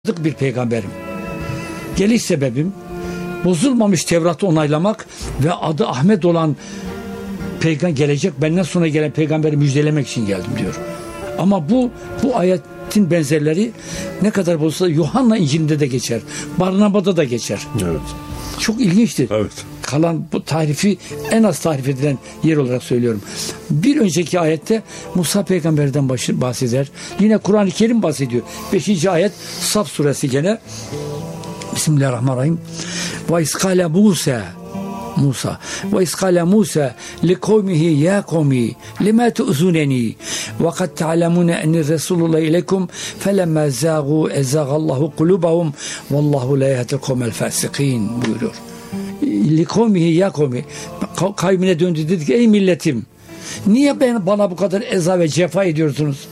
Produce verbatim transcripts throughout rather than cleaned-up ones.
bir peygamberim. Geliş sebebim bozulmamış Tevrat'ı onaylamak ve adı Ahmet olan peygamber gelecek benden sonra gelen peygamberi müjdelemek için geldim diyor. Ama bu bu ayetin benzerleri ne kadar olsa Yuhanna İncil'inde de geçer. Barnaba'da da geçer. Evet. Çok ilginçtir. Evet. Kalan bu tarifi en az tarif edilen yer olarak söylüyorum. Bir önceki ayette Musa peygamberden bahseder. Yine Kur'an-ı Kerim bahsediyor. Beşinci ayet Saf suresi gene. Bismillahirrahmanirrahim. Ve iskale Musa Musa ve iskale Musa li kavmihi ya kavmi lima tu'zuneni ve kad ta'lemun enni Resulullah ileykum felemma zâgû ezâgallahu kulubahum vallahu la yehdil kavmel fasikin buyuruyor. Li kavmihi ya kavmi, kavmine döndü, dedi ki ey milletim, niye ben bana bu kadar eza ve cefa ediyorsunuz?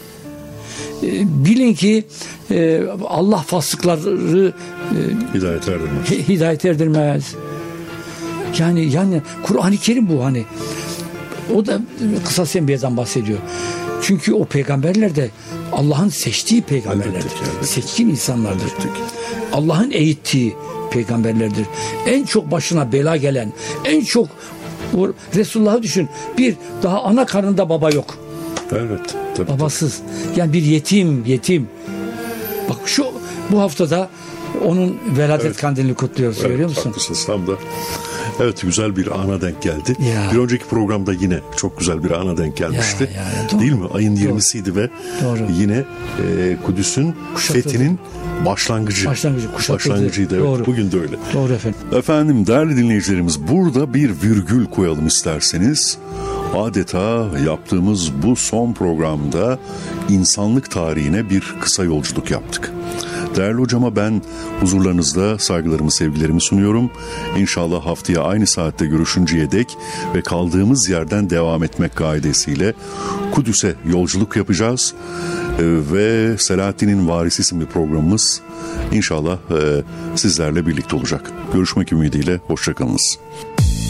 Bilin ki Allah fasıkları hidayet erdirmez. Hidayet erdirmez. Yani yani Kur'an-ı Kerim bu hani. O da Kıssas-ı Enbiya'dan bahsediyor. Çünkü o peygamberler de Allah'ın seçtiği peygamberlerdir. Seçkin insanlardır. Allah'ın eğittiği peygamberlerdir. En çok başına bela gelen, en çok Resulullah'ı düşün. Bir, daha ana karnında baba yok. Evet. Tabii, babasız. Yani bir yetim, yetim. Bak şu bu haftada onun veladet evet. kandilini kutluyoruz. Evet, görüyor musun? Haklısınız tam da. Evet, güzel bir ana denk geldi. Ya. Bir önceki programda yine çok güzel bir ana denk gelmişti. Ya, ya, ya, değil mi? Ayın yirmisiydi ve doğru. yine e, Kudüs'ün Kuşatıldı. fethinin başlangıcı. Başlangıcı, başlangıcıydı. Evet. Doğru. Bugün de öyle. Doğru efendim. Efendim, değerli dinleyicilerimiz, burada bir virgül koyalım isterseniz. Adeta yaptığımız bu son programda insanlık tarihine bir kısa yolculuk yaptık. Değerli hocama ben huzurlarınızda saygılarımı, sevgilerimi sunuyorum. İnşallah haftaya aynı saatte görüşünceye dek ve kaldığımız yerden devam etmek gaidesiyle Kudüs'e yolculuk yapacağız. Ee, ve Selahaddin'in Varisi isimli programımız inşallah e, sizlerle birlikte olacak. Görüşmek ümidiyle, hoşça kalınız.